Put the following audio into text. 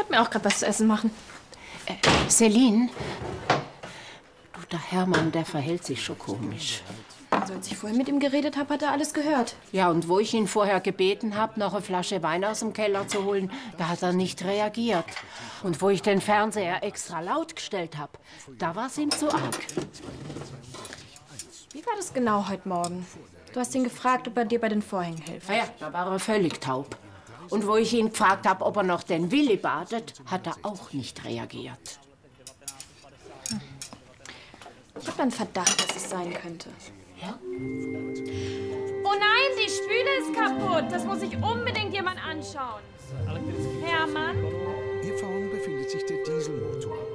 wollte mir auch gerade was zu essen machen. Celine, du, der Hermann, der verhält sich schon komisch. Also, als ich vorher mit ihm geredet habe, hat er alles gehört. Ja, und wo ich ihn vorher gebeten habe, noch eine Flasche Wein aus dem Keller zu holen, da hat er nicht reagiert. Und wo ich den Fernseher extra laut gestellt habe, da war es ihm zu arg. Wie war das genau heute Morgen? Du hast ihn gefragt, ob er dir bei den Vorhängen hilft. Ja, da war er völlig taub. Und wo ich ihn gefragt habe, ob er noch den Willi badet, hat er auch nicht reagiert. Ich habe einen Verdacht, dass es sein könnte. Ja? Oh nein, die Spüle ist kaputt. Das muss sich unbedingt jemand anschauen. Hermann? Hier vorn befindet sich der Dieselmotor.